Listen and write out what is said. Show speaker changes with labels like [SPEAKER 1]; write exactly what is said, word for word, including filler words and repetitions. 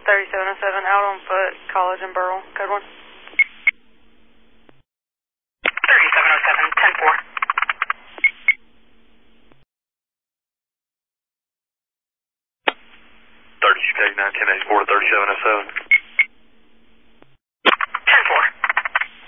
[SPEAKER 1] thirty-seven oh seven, out on foot, College and Burrell, code one.
[SPEAKER 2] thirty-seven oh seven, ten four.
[SPEAKER 3] thirty, Chicago nine ten eighty-four to thirty-seven oh seven.